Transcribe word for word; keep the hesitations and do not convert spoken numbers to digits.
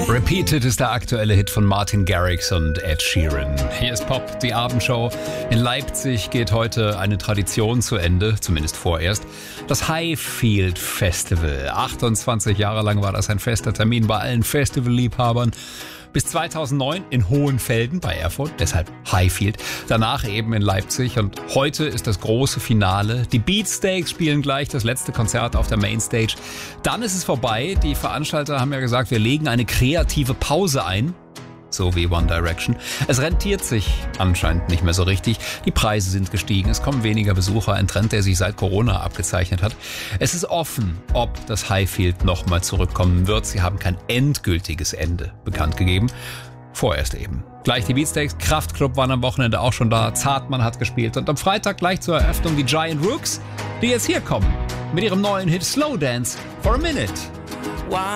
Repeated ist der aktuelle Hit von Martin Garrix und Ed Sheeran. Hier ist Pop, die Abendshow. In Leipzig geht heute eine Tradition zu Ende, zumindest vorerst. Das Highfield Festival. achtundzwanzig Jahre lang war das ein fester Termin bei allen Festivalliebhabern. Bis zweitausendneun in Hohenfelden bei Erfurt, deshalb Highfield. Danach eben in Leipzig und heute ist das große Finale. Die Beatsteaks spielen gleich das letzte Konzert auf der Mainstage. Dann ist es vorbei. Die Veranstalter haben ja gesagt, wir legen eine kreative Pause ein. So wie One Direction. Es rentiert sich anscheinend nicht mehr so richtig. Die Preise sind gestiegen, es kommen weniger Besucher, ein Trend, der sich seit Corona abgezeichnet hat. Es ist offen, ob das Highfield nochmal zurückkommen wird. Sie haben kein endgültiges Ende bekannt gegeben. Vorerst eben. Gleich die Beatsteaks, Kraftklub waren am Wochenende auch schon da, Zartmann hat gespielt und am Freitag gleich zur Eröffnung die Giant Rooks, die jetzt hier kommen mit ihrem neuen Hit Slow Dance for a Minute.